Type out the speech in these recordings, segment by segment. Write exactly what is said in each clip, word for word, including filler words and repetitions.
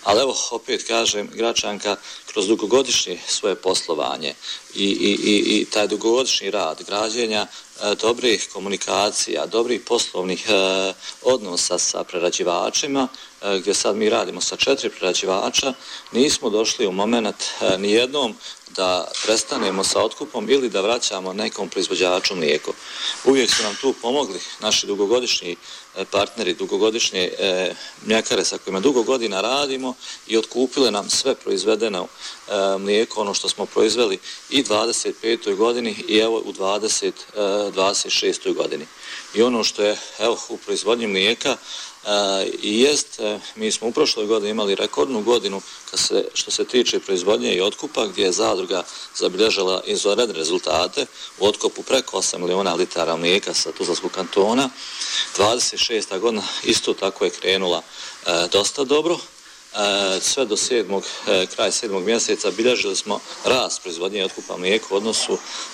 Ali evo, opet kažem, Gračanka kroz dugogodišnje svoje poslovanje i, i, i, i taj dugogodišnji rad građenja e, dobrih komunikacija, dobrih poslovnih e, odnosa sa prerađivačima, e, gdje sad mi radimo sa četiri prerađivača, nismo došli u moment e, nijednom da prestanemo sa otkupom ili da vraćamo nekom proizvođaču mlijeko. Uvijek su nam tu pomogli naši dugogodišnji partneri, dugogodišnje e, mljekare sa kojima dugo godina radimo i otkupile nam sve proizvedeno e, mlijeko, ono što smo proizveli i dvadeset petoj godini i evo u dvadeset, dvadeset šestoj godini. I ono što je evo u proizvodnji mlijeka e, i jest, e, mi smo u prošloj godini imali rekordnu godinu kad se, što se tiče proizvodnje i otkupa, gdje je zadruga zabilježila izvanredne rezultate u otkupu preko osam miliona litara mlijeka sa Tuzlanskog kantona. dvadeset šesta godina isto tako je krenula e, dosta dobro. E, sve do sedmog, e, kraj sedmog mjeseca bilježili smo rast proizvodnje i otkupa mlijeka u odnosu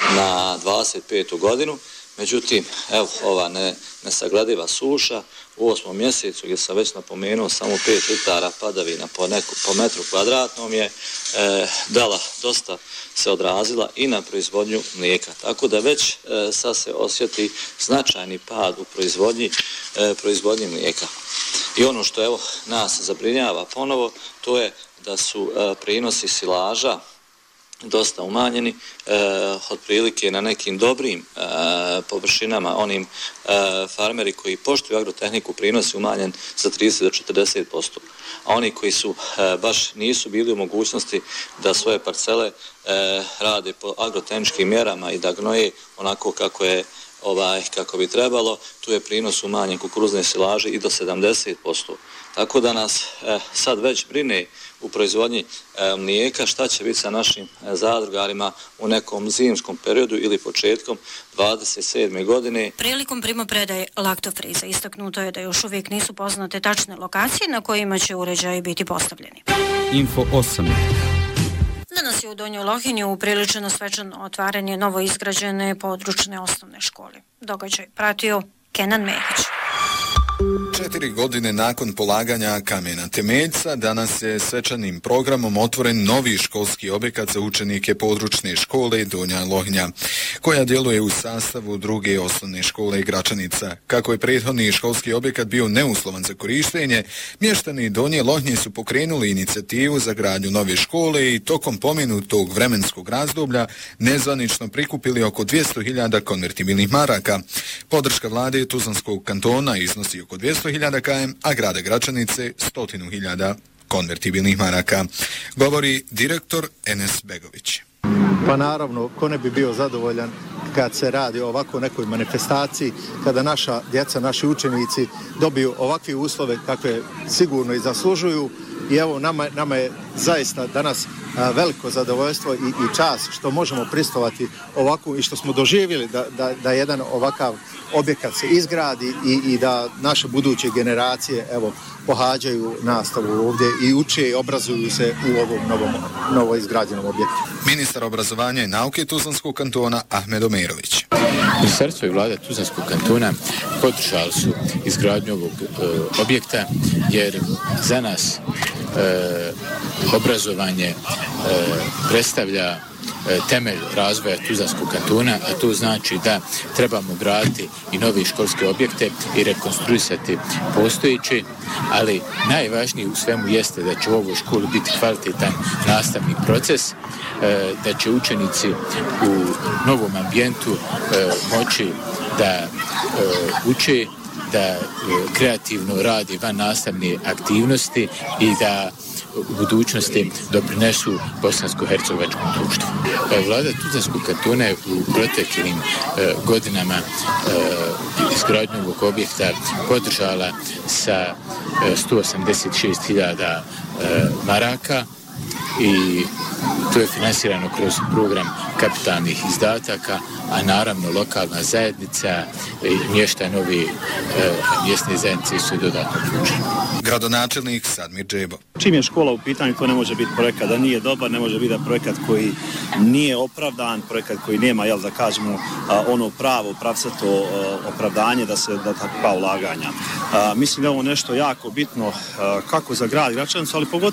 na dvadeset petu godinu. Međutim, evo, ova ne, nesaglediva suša u osmom mjesecu, gdje sam već napomenuo, samo pet litara padavina po, neku, po metru kvadratnom je e, dala dosta se odrazila i na proizvodnju mlijeka. Tako da već e, sad se osjeti značajni pad u proizvodnji, e, proizvodnji mlijeka. I ono što evo nas zabrinjava ponovo, to je da su e, prinosi silaža dosta umanjeni, e, otprilike na nekim dobrim e, površinama, onim e, farmeri koji poštuju agrotehniku prinosi umanjen za trideset do četrdeset posto. A oni koji su e, baš nisu bili u mogućnosti da svoje parcele e, rade po agrotehničkim mjerama i da gnoje onako kako je ovaj kako bi trebalo, tu je prinos umanjen kukuruzne silaže i do sedamdeset posto. Tako da nas e, sad već brine u proizvodnji e, mlijeka šta će biti sa našim e, zadrugarima u nekom zimskom periodu ili početkom dvadeset sedme godine. Prilikom primopredaje laktofriza istaknuto je da još uvijek nisu poznate tačne lokacije na kojima će uređaji biti postavljeni. Info osam. Danas je u Donjoj Lohinji upriličeno svečano otvaranje novo izgrađene područne osnovne škole. Događaj pratio Kenan Mehić. Četiri godine nakon polaganja kamena temeljca, danas je svečanim programom otvoren novi školski objekat za učenike područne škole Donja Lohinja, koja djeluje u sastavu druge osnovne škole Gračanica. Kako je prethodni školski objekat bio neuslovan za korištenje, mještani Donje Lohnje su pokrenuli inicijativu za gradnju nove škole i tokom pomenutog vremenskog razdoblja nezvanično prikupili oko dvjesto hiljada konvertibilnih maraka. Podrška vlade Tuzlanskog kantona iznosi oko dvjesto hiljada km, a grada Gračanice sto hiljada konvertibilnih maraka, govori direktor Enes Begović. Pa naravno, ko ne bi bio zadovoljan kad se radi o ovako nekoj manifestaciji, kada naša djeca, naši učenici dobiju ovakve uslove kakve sigurno i zaslužuju. I evo, nama, nama je zaista danas a, veliko zadovoljstvo i, i čast što možemo pristovati ovako i što smo doživjeli da, da, da jedan ovakav objekat se izgradi i, i da naše buduće generacije evo, pohađaju nastavu ovdje i uče i obrazuju se u ovom novom, novo izgrađenom objektu. Ministar obrazovanja i nauke Tuzlanskog kantona Ahmed Omerović. Ministarstvo i vlada Tuzlanskog kantona podržali su izgradnju ovog e, objekta jer za nas e, obrazovanje e, predstavlja temelj razvoja Tuzlanskog kantona, a to znači da trebamo graditi i nove školske objekte i rekonstruisati postojeće, ali najvažnije u svemu jeste da će u ovoj školi biti kvalitetan nastavni proces, da će učenici u novom ambijentu moći da uče, da kreativno radi van nastavne aktivnosti i da u budućnosti doprinesu bosansko-hercegovačkom društvu. Vlada Tuzlanskog kantona je u proteklim e, godinama e, izgradnju ovog objekta podržala sa e, sto osamdeset šest hiljada e, maraka i to je finansirano kroz program kapitalnih izdataka, a naravno lokalna zajednica i mještanovi e, mjesne zajednice su dodatno uključeni. Gradonačelnik Sadmir Džebo. Čim je škola u pitanju, to ne može biti projekat da nije dobar, ne može biti da projekat koji nije opravdan, projekat koji nema, jel da kažemo, a, ono pravo, pravcato opravdanje da se da takva ulaganja. A, mislim da je ovo nešto jako bitno a, kako za grad Gračanicu, ali pogotovo